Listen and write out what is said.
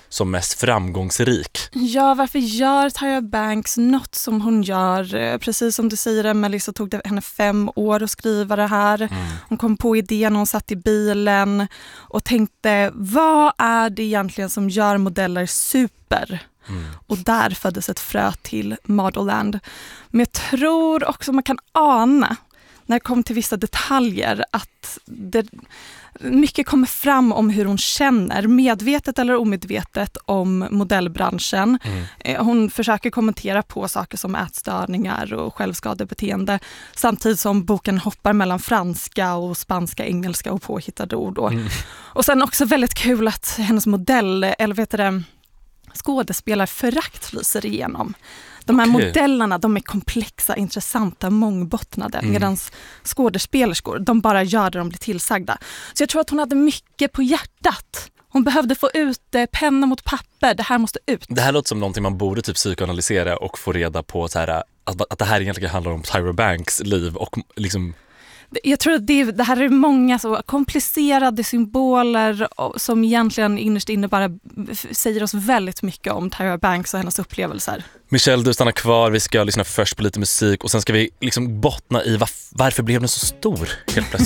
som mest framgångsrik. Ja, varför gör Tyra Banks något som hon gör? Precis som du säger, Emily, så tog det henne 5 år att skriva det här. Hon kom på idén när hon satt i bilen och tänkte, vad är det egentligen som gör modeller super? Och där föddes ett frö till Modelland. Men jag tror också man kan ana när det kom till vissa detaljer att mycket kommer fram om hur hon känner, medvetet eller omedvetet, om modellbranschen. Hon försöker kommentera på saker som ätstörningar och självskadebeteende, samtidigt som boken hoppar mellan franska och spanska, engelska och påhittade ord. Och sen också väldigt kul att hennes modell, eller skådespelarförakt lyser igenom. De här modellerna, de är komplexa, intressanta, mångbottnade, medan skådespelerskor, de bara gör det de blir tillsagda. Så jag tror att hon hade mycket på hjärtat. Hon behövde få ut penna mot papper, det här måste ut. Det här låter som någonting man borde typ psykoanalysera och få reda på så här, att det här egentligen handlar om Tyra Banks liv och liksom... Jag tror att det här är många så komplicerade symboler som egentligen innerst inne bara säger oss väldigt mycket om Tyra Banks och hennes upplevelser. Michelle, du stannar kvar. Vi ska lyssna först på lite musik och sen ska vi liksom bottna i varför blev den så stor helt plötsligt.